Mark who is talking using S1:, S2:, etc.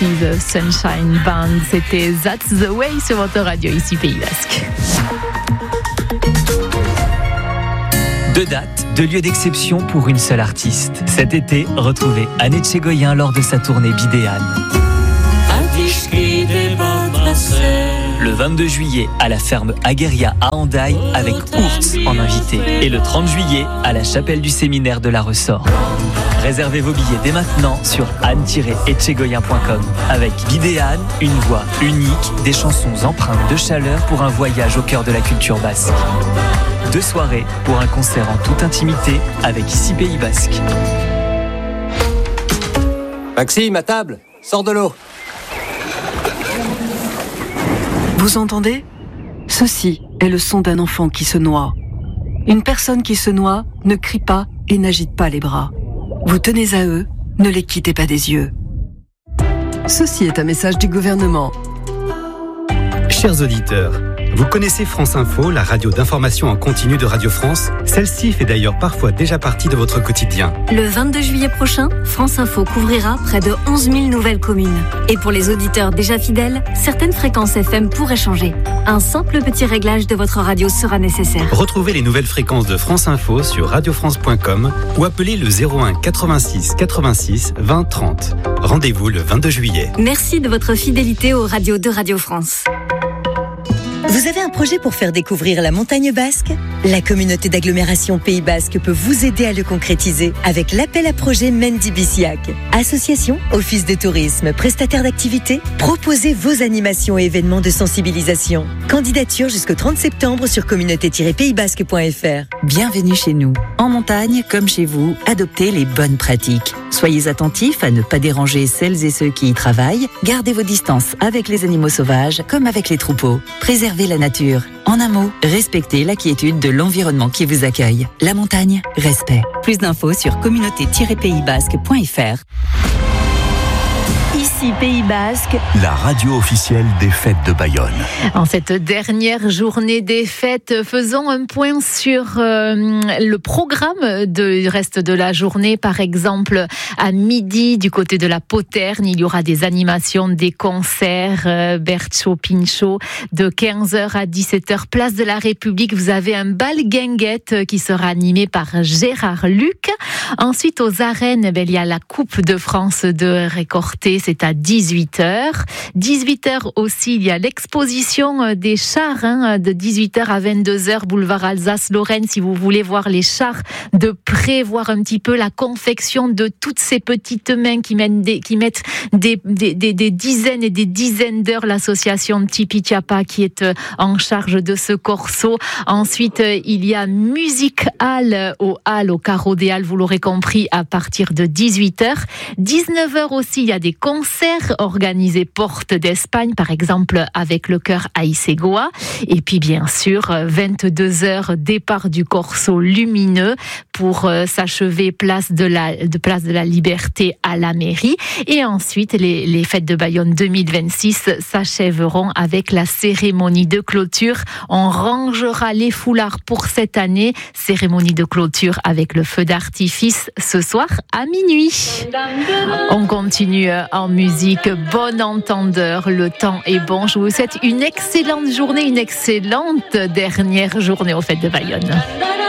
S1: Massive Sunshine Band. C'était That's the Way sur votre radio ici Pays Basque.
S2: Deux dates, deux lieux d'exception pour une seule artiste. Cet été, retrouvez Anne Etchegoyen lors de sa tournée Bidéane. Le 22 juillet à la ferme Agueria à Hendaye avec Ourtz en invité. Et le 30 juillet à la chapelle du séminaire de la Ressort. Réservez vos billets dès maintenant sur anne-etchegoyen.com. Avec Bidéane, une voix unique, des chansons empreintes de chaleur pour un voyage au cœur de la culture basque. 2 soirées pour un concert en toute intimité avec ici Pays Basque.
S3: Maxime, à table, sors de l'eau.
S4: Vous entendez ? Ceci est le son d'un enfant qui se noie. Une personne qui se noie ne crie pas et n'agite pas les bras. Vous tenez à eux, ne les quittez pas des yeux. Ceci est un message du gouvernement.
S5: Chers auditeurs, vous connaissez France Info, la radio d'information en continu de Radio France ? Celle-ci fait d'ailleurs parfois déjà partie de votre quotidien.
S6: Le 22 juillet prochain, France Info couvrira près de 11 000 nouvelles communes. Et pour les auditeurs déjà fidèles, certaines fréquences FM pourraient changer. Un simple petit réglage de votre radio sera nécessaire.
S5: Retrouvez les nouvelles fréquences de France Info sur radiofrance.com ou appelez le 01 86 86 20 30. Rendez-vous le 22 juillet.
S6: Merci de votre fidélité aux radios de Radio France.
S7: Vous avez un projet pour faire découvrir la montagne basque ? La communauté d'agglomération Pays Basque peut vous aider à le concrétiser avec l'appel à projet Mendy Biciac. Association, office de tourisme, prestataire d'activités, proposez vos animations et événements de sensibilisation. Candidature jusqu'au 30 septembre sur communauté-paysbasque.fr.
S8: Bienvenue chez nous. En montagne, comme chez vous, adoptez les bonnes pratiques. Soyez attentifs à ne pas déranger celles et ceux qui y travaillent. Gardez vos distances avec les animaux sauvages comme avec les troupeaux. Préservez la nature. En un mot, respectez la quiétude de l'environnement qui vous accueille. La montagne, respect. Plus d'infos sur communauté-paysbasque.fr.
S1: Ici Pays Basque,
S9: la radio officielle des fêtes de Bayonne.
S1: En cette dernière journée des fêtes, faisons un point sur le programme du reste de la journée. Par exemple, à midi, du côté de la Poterne, il y aura des animations, des concerts, Bercho Pincho, de 15h à 17h, place de la République. Vous avez un bal guinguette qui sera animé par Gérard Luc. Ensuite, aux arènes, il y a la Coupe de France de récolter, c'est à 18h. 18h aussi, il y a l'exposition des chars, de 18h à 22h, boulevard Alsace-Lorraine. Si vous voulez voir les chars de près, voir un petit peu la confection de toutes ces petites mains qui mettent des dizaines et des dizaines d'heures. L'association Tipi Tiapa qui est en charge de ce corso. Ensuite, il y a musique Hall au Carreau des Halles, vous l'aurez compris, à partir de 18h. 19h aussi, il y a des concerts organisés Porte d'Espagne, par exemple avec le chœur Aïssegoa. Et puis bien sûr, 22h, départ du Corso lumineux pour s'achever place de la Liberté à la mairie. Et ensuite, les fêtes de Bayonne 2026 s'achèveront avec la cérémonie de clôture. On rangera les foulards pour cette année. Cérémonie de clôture avec le feu d'artifice ce soir à minuit. On continue en musique. Bon entendeur, le temps est bon. Je vous souhaite une excellente journée, une excellente dernière journée aux fêtes de Bayonne.